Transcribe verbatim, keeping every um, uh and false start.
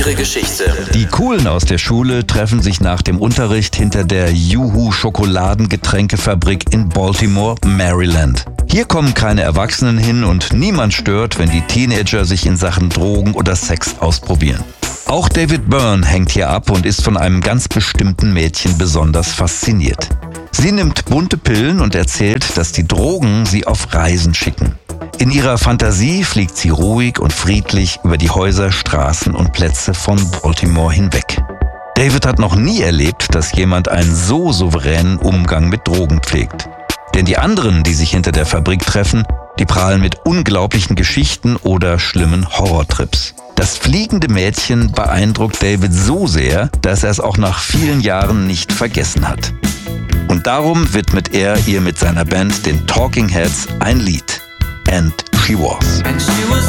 ihre Geschichte. Die Coolen aus der Schule treffen sich nach dem Unterricht hinter der Juhu-Schokoladengetränkefabrik in Baltimore, Maryland. Hier kommen keine Erwachsenen hin und niemand stört, wenn die Teenager sich in Sachen Drogen oder Sex ausprobieren. Auch David Byrne hängt hier ab und ist von einem ganz bestimmten Mädchen besonders fasziniert. Sie nimmt bunte Pillen und erzählt, dass die Drogen sie auf Reisen schicken. In ihrer Fantasie fliegt sie ruhig und friedlich über die Häuser, Straßen und Plätze von Baltimore hinweg. David hat noch nie erlebt, dass jemand einen so souveränen Umgang mit Drogen pflegt. Denn die anderen, die sich hinter der Fabrik treffen, die prahlen mit unglaublichen Geschichten oder schlimmen Horrortrips. Das fliegende Mädchen beeindruckt David so sehr, dass er es auch nach vielen Jahren nicht vergessen hat. Und darum widmet er ihr mit seiner Band, den Talking Heads, ein Lied. And She Was.